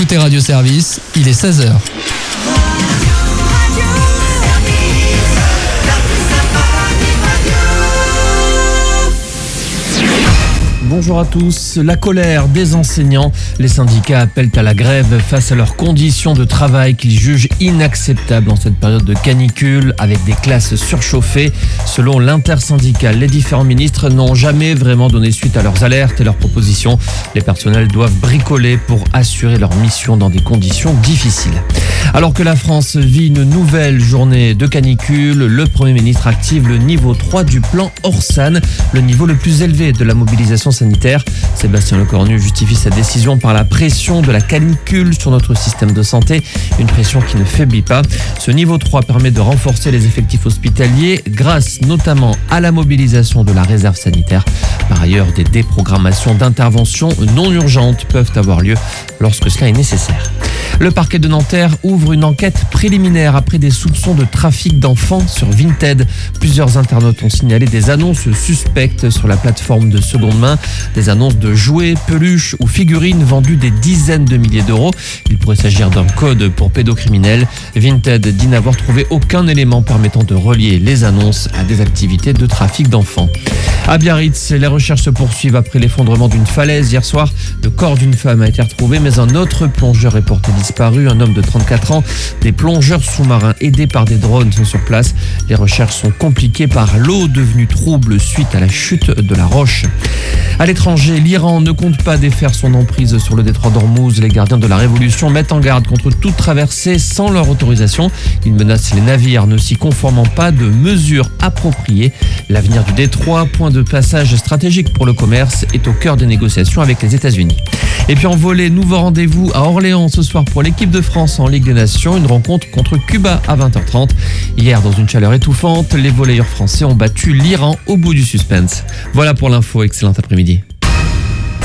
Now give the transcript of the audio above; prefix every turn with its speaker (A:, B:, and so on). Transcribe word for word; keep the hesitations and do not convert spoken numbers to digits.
A: écoutez Radio Service, il est seize heures.
B: Bonjour à tous. La colère des enseignants. Les syndicats appellent à la grève face à leurs conditions de travail qu'ils jugent inacceptables en cette période de canicule avec des classes surchauffées. Selon l'intersyndicale, les différents ministres n'ont jamais vraiment donné suite à leurs alertes et leurs propositions. Les personnels doivent bricoler pour assurer leur mission dans des conditions difficiles. Alors que la France vit une nouvelle journée de canicule, le Premier ministre active le niveau trois du plan Orsan, le niveau le plus élevé de la mobilisation sanitaire. Sébastien Lecornu justifie sa décision par la pression de la canicule sur notre système de santé, une pression qui ne faiblit pas. Ce niveau trois permet de renforcer les effectifs hospitaliers grâce notamment à la mobilisation de la réserve sanitaire. Par ailleurs, des déprogrammations d'interventions non urgentes peuvent avoir lieu lorsque cela est nécessaire. Le parquet de Nanterre ouvre une enquête préliminaire après des soupçons de trafic d'enfants sur Vinted. Plusieurs internautes ont signalé des annonces suspectes sur la plateforme de seconde main. Des annonces de jouets, peluches ou figurines vendues des dizaines de milliers d'euros. Il pourrait s'agir d'un code pour pédocriminels. Vinted dit n'avoir trouvé aucun élément permettant de relier les annonces à des activités de trafic d'enfants. À Biarritz, les recherches se poursuivent après l'effondrement d'une falaise hier soir. Le corps d'une femme a été retrouvé, mais un autre plongeur est porté disparu, un homme de trente-quatre ans. Des plongeurs sous-marins aidés par des drones sont sur place. Les recherches sont compliquées par l'eau devenue trouble suite à la chute de la roche. À l'étranger, l'Iran ne compte pas défaire son emprise sur le détroit d'Ormuz. Les gardiens de la révolution mettent en garde contre toute traversée sans leur autorisation. Ils menacent les navires ne s'y conformant pas de mesures appropriées. L'avenir du détroit, point de passage stratégique pour le commerce, est au cœur des négociations avec les États-Unis. Et puis en volley, nouveau rendez-vous à Orléans ce soir pour l'équipe de France en Ligue des Nations. Une rencontre contre Cuba à vingt heures trente. Hier, dans une chaleur étouffante, les volleyeurs français ont battu l'Iran au bout du suspense. Voilà pour l'info, excellent après-midi.